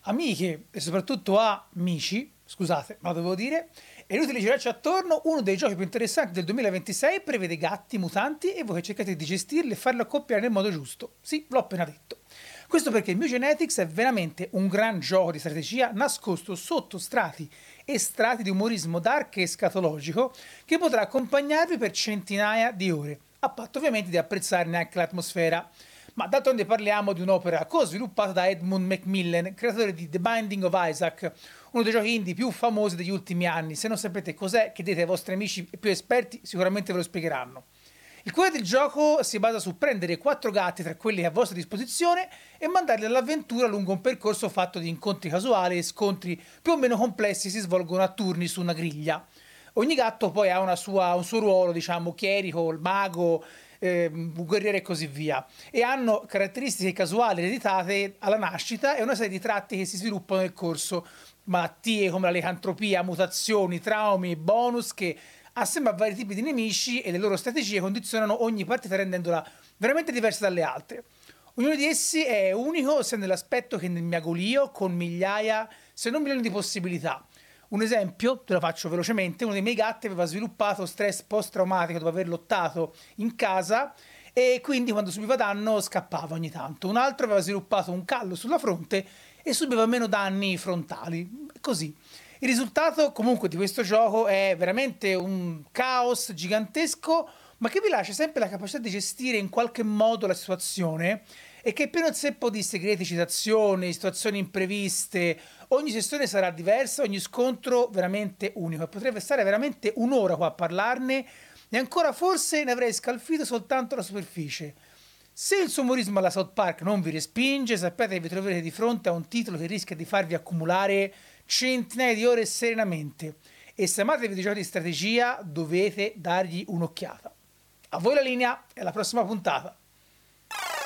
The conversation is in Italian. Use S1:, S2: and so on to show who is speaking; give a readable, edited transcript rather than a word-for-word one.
S1: Amiche e soprattutto amici, scusate, ma lo devo dire, è inutile girarci attorno, uno dei giochi più interessanti del 2026 prevede gatti mutanti e voi che cercate di gestirli e farli accoppiare nel modo giusto. Sì, l'ho appena detto. Questo perché Mew Genetics è veramente un gran gioco di strategia nascosto sotto strati e strati di umorismo dark e scatologico che potrà accompagnarvi per centinaia di ore, a patto ovviamente di apprezzarne anche l'atmosfera. Ma d'altronde parliamo di un'opera co-sviluppata da Edmund Macmillan, creatore di The Binding of Isaac, uno dei giochi indie più famosi degli ultimi anni. Se non sapete cos'è, chiedete ai vostri amici più esperti, sicuramente ve lo spiegheranno. Il cuore del gioco si basa su prendere 4 gatti tra quelli a vostra disposizione e mandarli all'avventura lungo un percorso fatto di incontri casuali e scontri più o meno complessi si svolgono a turni su una griglia. Ogni gatto poi ha un suo ruolo, diciamo, chierico, il mago, un guerriero e così via. E hanno caratteristiche casuali ereditate alla nascita e una serie di tratti che si sviluppano nel corso. Malattie come la licantropia, mutazioni, traumi, bonus che assieme a vari tipi di nemici e le loro strategie condizionano ogni partita rendendola veramente diversa dalle altre. Ognuno di essi è unico sia nell'aspetto che nel miagolio, con migliaia, se non milioni di possibilità. Un esempio, te lo faccio velocemente, uno dei miei gatti aveva sviluppato stress post-traumatico dopo aver lottato in casa e quindi quando subiva danno scappava ogni tanto. Un altro aveva sviluppato un callo sulla fronte e subiva meno danni frontali. Così. Il risultato comunque di questo gioco è veramente un caos gigantesco, ma che vi lascia sempre la capacità di gestire in qualche modo la situazione e che è pieno zeppo di segreti, citazioni, situazioni impreviste. Ogni sessione sarà diversa, ogni scontro veramente unico e potrebbe stare veramente un'ora qua a parlarne e ancora forse ne avrei scalfito soltanto la superficie. Se il suo umorismo alla South Park non vi respinge, sappiate che vi troverete di fronte a un titolo che rischia di farvi accumulare centinaia di ore serenamente. E se amate i videogiochi di strategia, dovete dargli un'occhiata. A voi la linea e alla prossima puntata.